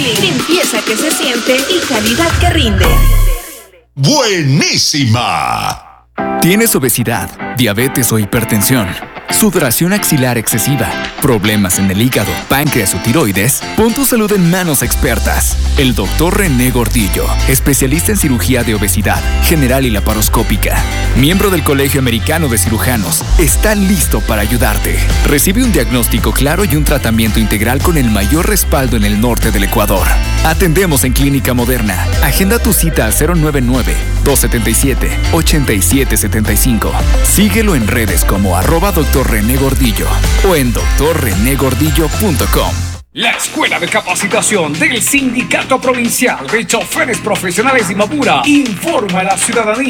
Clean. Limpieza que se siente y calidad que rinde. ¡Buenísima! ¿Tienes obesidad, diabetes o hipertensión? ¿Sudoración axilar excesiva? ¿Problemas en el hígado, páncreas o tiroides? Pon tu salud en manos expertas. El Dr. René Gordillo, especialista en cirugía de obesidad, general y laparoscópica, miembro del Colegio Americano de Cirujanos, está listo para ayudarte. Recibe un diagnóstico claro y un tratamiento integral con el mayor respaldo en el norte del Ecuador. Atendemos en Clínica Moderna. Agenda tu cita al 099-277-8775. Síguelo en redes como @Dr. René Gordillo o en drrenegordillo.com. La Escuela de Capacitación del Sindicato Provincial de Choferes Profesionales de Imbabura informa a la ciudadanía